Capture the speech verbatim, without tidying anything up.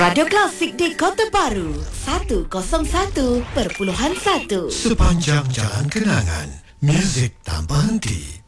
Radio Klasik di Kota Baru seratus satu perpuluhan satu. Sepanjang jalan kenangan, muzik tanpa henti.